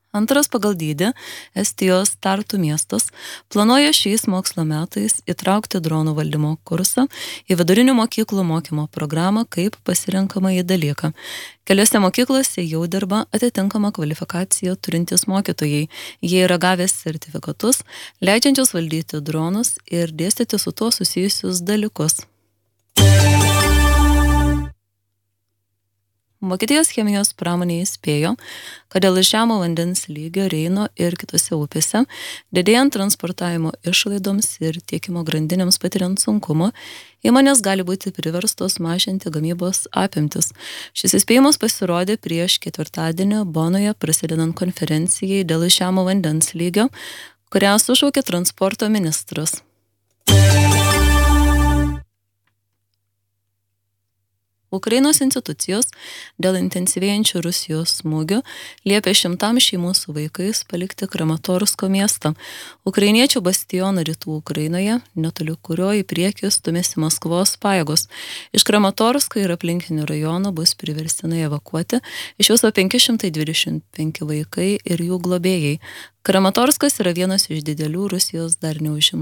Antras pagal dydį Estijos Tartu miestas planuoja šiais mokslo metais įtraukti dronų valdymo kursą į vidurinių mokyklų mokymo programą kaip pasirenkamąjį dalyką. Keliose mokyklose jau dirba atitinkama kvalifikacija turintys mokytojai. Jie yra gavę sertifikatus, leidžiančius valdyti dronus ir dėstyti su tuo susijusius dalykus. Vokietijos chemijos pramonė įspėjo, kad dėl žemo vandens lygio Reino ir kitose upėse, didėjant transportavimo išlaidoms ir tiekimo grandinėms patiriant sunkumo, įmonės gali būti priverstos mažinti gamybos apimtis. Šis įspėjimas pasirodė prieš ketvirtadienį Bonoje prasidedant konferencijai dėl žemo vandens lygio, kurią sušaukė transporto ministras. Ukrainos institucijos dėl intensyvėjančių Rusijos smūgių liepė 100 šeimų su vaikais palikti Kramatorsko miestą. Ukrainiečių bastioną rytų Ukrainoje, netoli kurio į priekį stumėsi Maskvos pajėgos. Iš Kramatorsko ir aplinkinių rajonų bus priverstinai evakuoti iš viso 525 vaikai ir jų globėjai. Kramatorskas yra vienas iš didelių Rusijos dar neužimtų